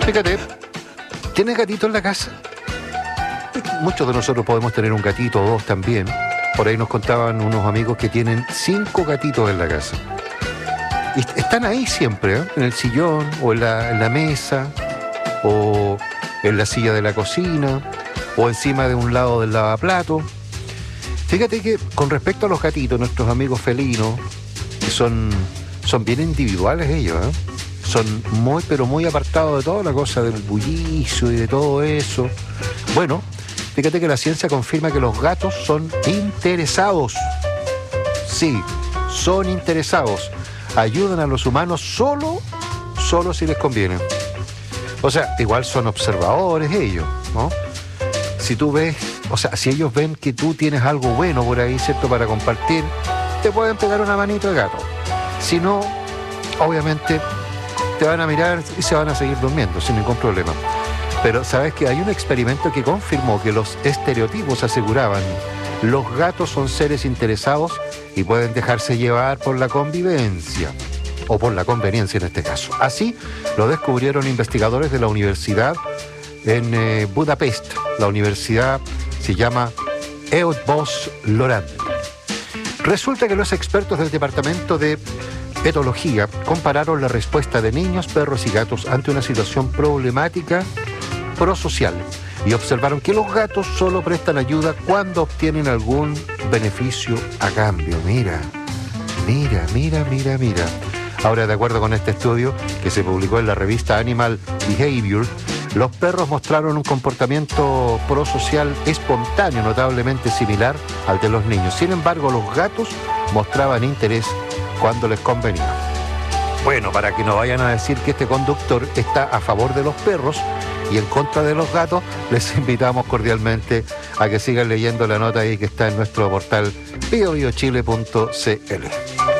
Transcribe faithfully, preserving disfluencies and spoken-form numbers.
Fíjate, ¿tienes gatito en la casa? Muchos de nosotros podemos tener un gatito o dos también. Por ahí nos contaban unos amigos que tienen cinco gatitos en la casa. Y están ahí siempre, ¿eh? En el sillón, o en la, en la mesa, o en la silla de la cocina, o encima de un lado del lavaplato. Fíjate que con respecto a los gatitos, nuestros amigos felinos, que son, son bien individuales ellos, ¿eh? Son muy, pero muy apartados de toda la cosa del bullicio y de todo eso. Bueno, fíjate que la ciencia confirma que los gatos son interesados. Sí, son interesados. Ayudan a los humanos solo, solo si les conviene. O sea, igual son observadores ellos, ¿no? Si tú ves, o sea, si ellos ven que tú tienes algo bueno por ahí, ¿cierto?, para compartir, te pueden pegar una manito de gato. Si no, obviamente, te van a mirar y se van a seguir durmiendo sin ningún problema. Pero sabes que hay un experimento que confirmó que los estereotipos aseguraban: los gatos son seres interesados y pueden dejarse llevar por la convivencia, o por la conveniencia en este caso. Así lo descubrieron investigadores de la universidad en eh, Budapest. La universidad se llama Eötvös Loránd. Resulta que los expertos del departamento de etología compararon la respuesta de niños, perros y gatos ante una situación problemática prosocial y observaron que los gatos solo prestan ayuda cuando obtienen algún beneficio a cambio. Mira, mira, mira, mira, mira. Ahora, de acuerdo con este estudio que se publicó en la revista Animal Behavior, los perros mostraron un comportamiento prosocial espontáneo notablemente similar al de los niños. Sin embargo, los gatos mostraban interés cuando les convenía. Bueno, para que no vayan a decir que este conductor está a favor de los perros y en contra de los gatos, les invitamos cordialmente a que sigan leyendo la nota ahí que está en nuestro portal bio bio chile punto c l.